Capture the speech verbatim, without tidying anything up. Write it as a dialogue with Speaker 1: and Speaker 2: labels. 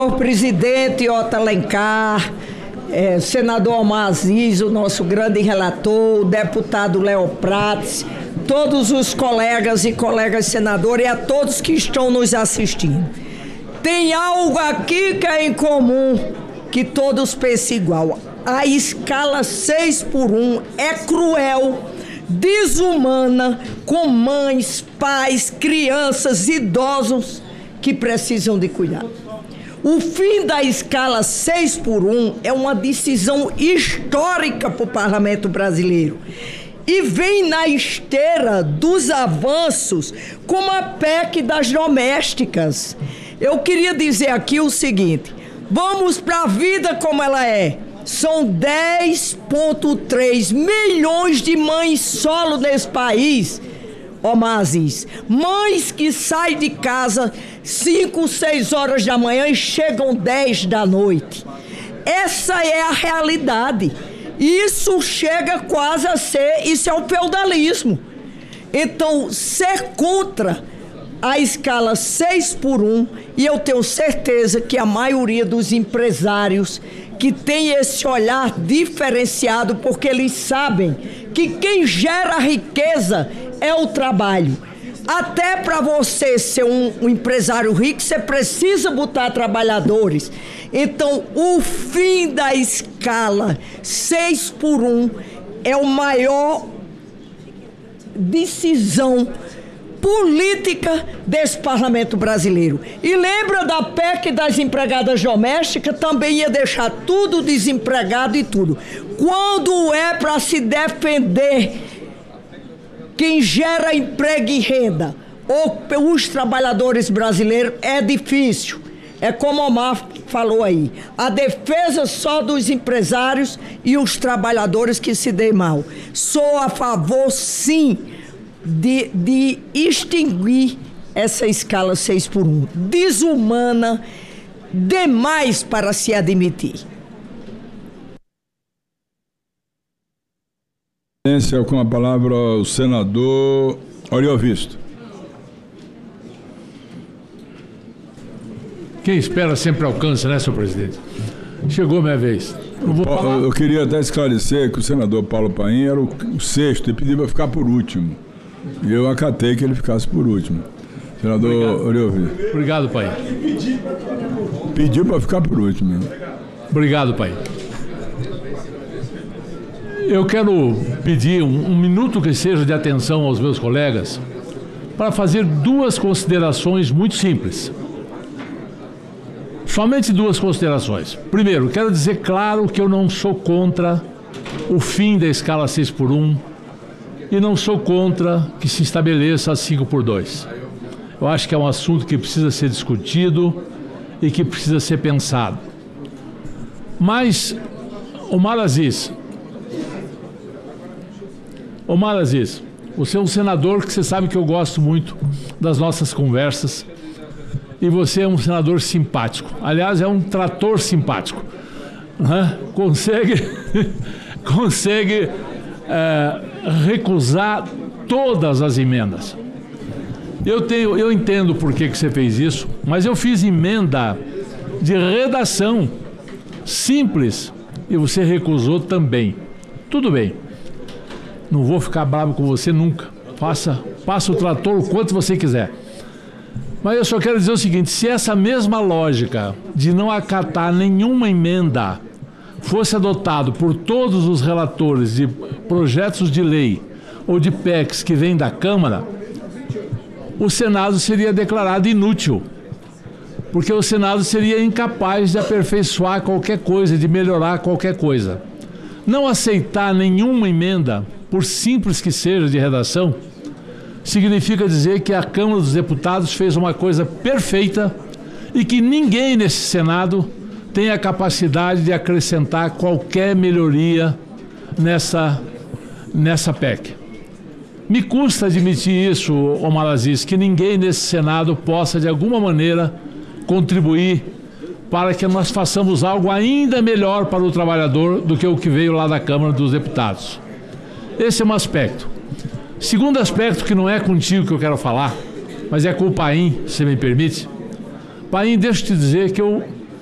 Speaker 1: O presidente Otto Alencar, é, senador Omar Aziz, o nosso grande relator, o deputado Léo Prates, todos os colegas e colegas senadores e a todos que estão nos assistindo. Tem algo aqui que é em comum, que todos pensam igual. A escala seis por um é cruel, desumana, com mães, pais, crianças, idosos que precisam de cuidado. O fim da escala seis por um é uma decisão histórica para o Parlamento brasileiro e vem na esteira dos avanços como a P E C das domésticas. Eu queria dizer aqui o seguinte: vamos para a vida como ela é. São dez vírgula três milhões de mães solo nesse país, Omar Aziz. Mães que saem de casa cinco, seis horas da manhã e chegam dez da noite. Essa é a realidade. Isso chega quase a ser, isso é o feudalismo. Então, ser contra a escala seis por um, e eu tenho certeza que a maioria dos empresários que tem esse olhar diferenciado, porque eles sabem que quem gera riqueza é o trabalho. Até para você ser um, um empresário rico, você precisa botar trabalhadores. Então, o fim da escala seis por um é a maior decisão política desse Parlamento brasileiro. E lembra da P E C das empregadas domésticas? Também ia deixar tudo desempregado e tudo. Quando é para se defender quem gera emprego e renda, ou os trabalhadores brasileiros, é difícil. É como o Omar falou aí, a defesa só dos empresários e os trabalhadores que se dêem mal. Sou a favor, sim, de, de extinguir essa escala seis por um. Desumana demais para se admitir.
Speaker 2: Com a palavra o senador Oriovisto.
Speaker 3: Quem espera sempre alcança, né, senhor presidente? Chegou a minha vez.
Speaker 2: Eu, vou falar... eu queria até esclarecer que o senador Paulo Paim era o, o sexto e pediu para ficar por último. E eu acatei que ele ficasse por último. Senador Oriovisto.
Speaker 3: Obrigado, Paim.
Speaker 2: Pediu para ficar por último.
Speaker 3: Obrigado, Paim. Eu quero pedir um, um minuto que seja de atenção aos meus colegas para fazer duas considerações muito simples. Somente duas considerações. Primeiro, quero dizer claro que eu não sou contra o fim da escala seis por um e não sou contra que se estabeleça a cinco por dois. Eu acho que é um assunto que precisa ser discutido e que precisa ser pensado. Mas, Omar Aziz, Omar Aziz, você é um senador que você sabe que eu gosto muito das nossas conversas e você é um senador simpático. Aliás, é um trator simpático. Né? Consegue, consegue é, recusar todas as emendas. Eu, tenho, eu entendo por que, que você fez isso, mas eu fiz emenda de redação simples e você recusou também. Tudo bem. Não vou ficar bravo com você nunca. Faça, faça o trator o quanto você quiser. Mas eu só quero dizer o seguinte: se essa mesma lógica de não acatar nenhuma emenda fosse adotado por todos os relatores de projetos de lei ou de P E Cs que vêm da Câmara, o Senado seria declarado inútil, porque o Senado seria incapaz de aperfeiçoar qualquer coisa, de melhorar qualquer coisa. Não aceitar nenhuma emenda, por simples que seja de redação, significa dizer que a Câmara dos Deputados fez uma coisa perfeita e que ninguém nesse Senado tem a capacidade de acrescentar qualquer melhoria nessa, nessa P E C. Me custa admitir isso, Omar Aziz, que ninguém nesse Senado possa, de alguma maneira, contribuir para que nós façamos algo ainda melhor para o trabalhador do que o que veio lá da Câmara dos Deputados. Esse é um aspecto. Segundo aspecto, que não é contigo que eu quero falar, mas é com o Paim, se me permite. Paim, deixa eu te dizer que eu